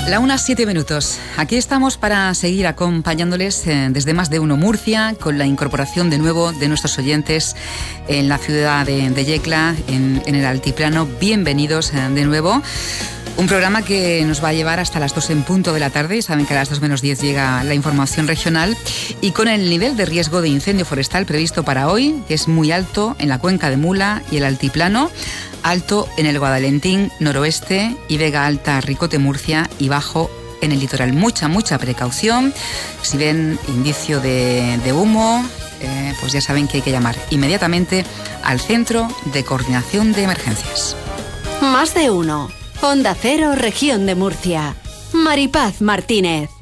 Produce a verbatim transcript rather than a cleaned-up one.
La una, siete minutos. Aquí estamos para seguir acompañándoles eh, desde Más de Uno Murcia, con la incorporación de nuevo de nuestros oyentes en la ciudad de, de Yecla, en, en el altiplano. Bienvenidos eh, de nuevo. Un programa que nos va a llevar hasta las dos en punto de la tarde. Saben que a las dos menos diez llega la información regional. Y con el nivel de riesgo de incendio forestal previsto para hoy, que es muy alto en la cuenca de Mula y el altiplano, alto en el Guadalentín noroeste y Vega Alta, Ricote, Murcia, y bajo en el litoral. Mucha, mucha precaución. Si ven indicio de, de humo, eh, pues ya saben que hay que llamar inmediatamente al Centro de Coordinación de Emergencias. Más de Uno. Onda Cero, Región de Murcia. Maripaz Martínez.